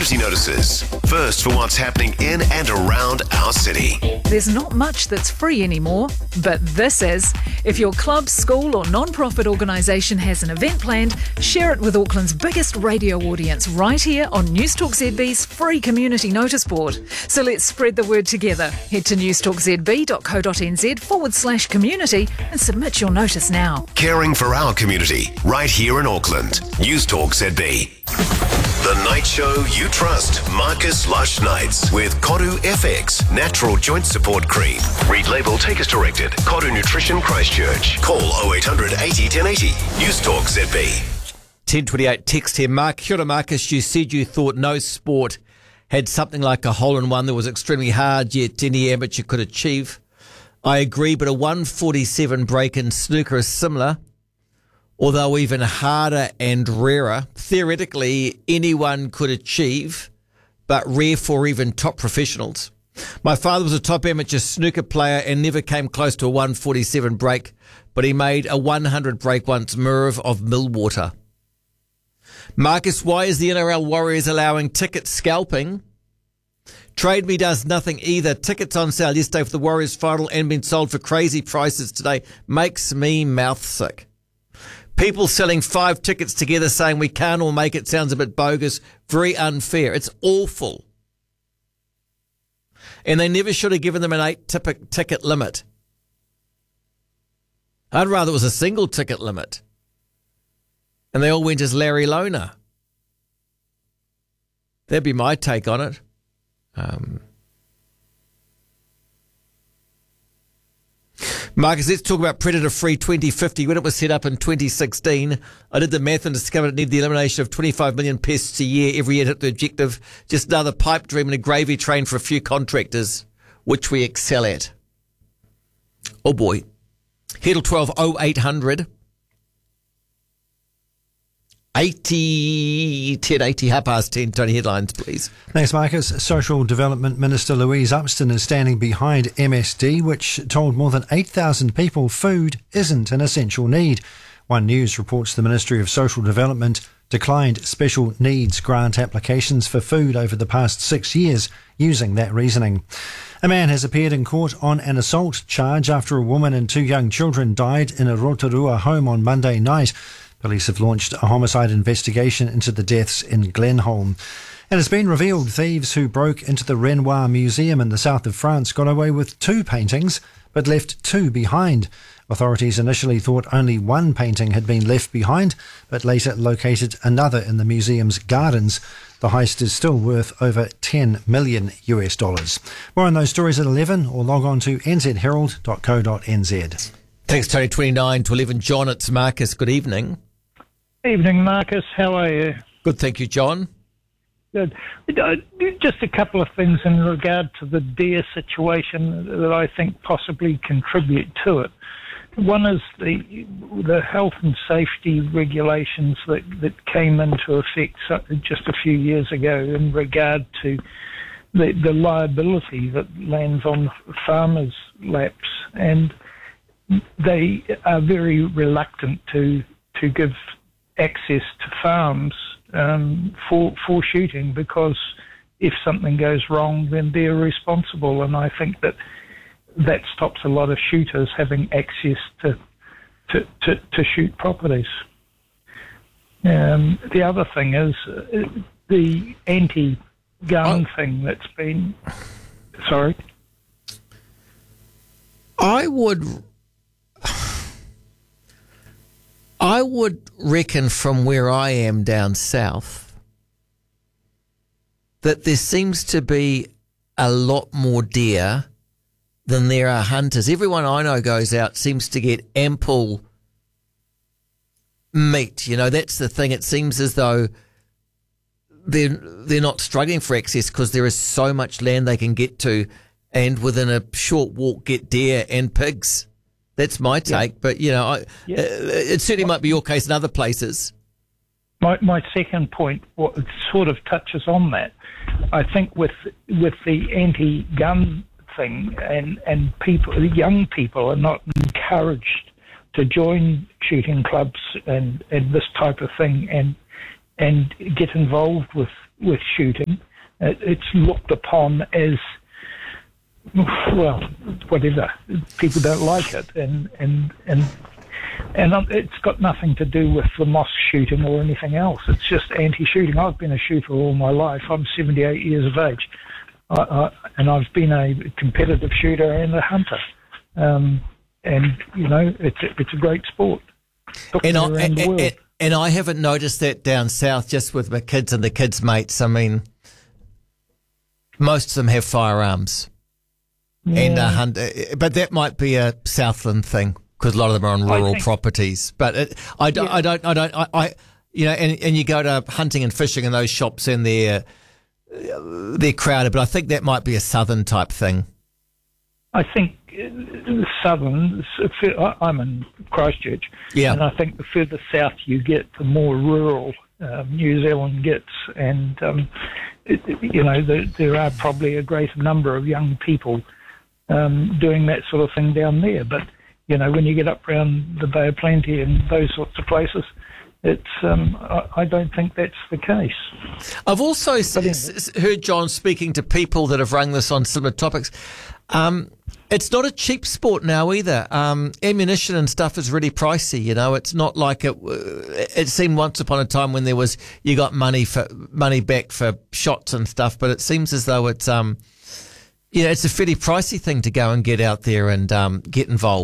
community notices. First for what's happening in and around our city. There's not much that's free anymore, but this is. If your club, school or non-profit organisation has an event planned, share it with Auckland's biggest radio audience right here on Newstalk ZB's free community notice board. So let's spread the word together. Head to newstalkzb.co.nz/community and submit your notice now. Caring for our community, right here in Auckland. Newstalk ZB. The night show you trust. Marcus Lush Nights with Koru FX Natural Joint Support Cream. Read label, take as directed. Koru Nutrition Christchurch. Call 0800 80 1080. Newstalk ZB. 10:28 text here. Mark, kia ora Marcus, you said you thought no sport had something like a hole-in-one that was extremely hard yet any amateur could achieve. I agree, but a 147 break in snooker is similar, although even harder and rarer. Theoretically, anyone could achieve, but rare for even top professionals. My father was a top amateur snooker player and never came close to a 147 break, but he made a 100 break once, Merv of Millwater. Marcus, why is the NRL Warriors allowing ticket scalping? Trade Me does nothing either. Tickets on sale yesterday for the Warriors final and been sold for crazy prices today. Makes me mouth sick. People selling 5 tickets together saying we can't all make it sounds a bit bogus. Very unfair. It's awful. And they never should have given them an 8 ticket limit. I'd rather it was a single ticket limit. And they all went as Larry Loner. That'd be my take on it. Marcus, let's talk about Predator Free 2050. When it was set up in 2016, I did the math and discovered it needed the elimination of 25 million pests a year every year to hit the objective. Just another pipe dream and a gravy train for a few contractors, which we excel at. Oh boy. Headle 12 0800 80 1080 10:10. Tony, headlines, please. Thanks, Marcus. Social Development Minister Louise Upston is standing behind MSD, which told more than 8,000 people food isn't an essential need. One News reports the Ministry of Social Development declined special needs grant applications for food over the past 6 years using that reasoning. A man has appeared in court on an assault charge after a woman and 2 young children died in a Rotorua home on Monday night. Police have launched a homicide investigation into the deaths in Glenholm. And it's been revealed thieves who broke into the Renoir Museum in the south of France got away with 2 paintings, but left 2 behind. Authorities initially thought only 1 painting had been left behind, but later located another in the museum's gardens. The heist is still worth over $10 million. More on those stories at 11 or log on to nzherald.co.nz. Thanks, Tony. 29 to 11. John, it's Marcus. Good evening. Evening, Marcus. How are you? Good, thank you, John. Good. Just a couple of things in regard to the deer situation that I think possibly contribute to it. One is the health and safety regulations that came into effect just a few years ago in regard to the liability that lands on farmers' laps, and they are very reluctant to give access to farms for shooting, because if something goes wrong, then they're responsible. And I think that stops a lot of shooters having access to shoot properties. The other thing is the anti-gun thing that's been... Sorry? I would reckon from where I am down south that there seems to be a lot more deer than there are hunters. Everyone I know goes out seems to get ample meat. You know, that's the thing. It seems as though they're not struggling for access because there is so much land they can get to, and within a short walk get deer and pigs. That's my take, but, you know, it certainly might be your case in other places. My second point sort of touches on that. I think with the anti-gun thing, and young people are not encouraged to join shooting clubs and this type of thing and get involved with with shooting. It's looked upon as, well, whatever. People don't like it, and it's got nothing to do with the mosque shooting or anything else. It's just anti-shooting. I've been a shooter all my life. I'm 78 years of age, and I've been a competitive shooter and a hunter. And it's a great sport. And I haven't noticed that down south, just with my kids and the kids' mates. I mean, most of them have firearms, and hunt. But that might be a Southland thing, because a lot of them are on rural properties. But I don't. And you go to hunting and fishing in those shops, and they're crowded. But I think that might be a southern type thing. I think the southern. I'm in Christchurch, and I think the further south you get, the more rural New Zealand gets, and there are probably a greater number of young people doing that sort of thing down there. But when you get up around the Bay of Plenty and those sorts of places, it's I don't think that's the case. I've also heard John speaking to people that have rung this on similar topics. It's not a cheap sport now either. Ammunition and stuff is really pricey. It's not like it seemed once upon a time when you got money back for shots and stuff, but it seems as though it's a fairly pricey thing to go and get out there and get involved.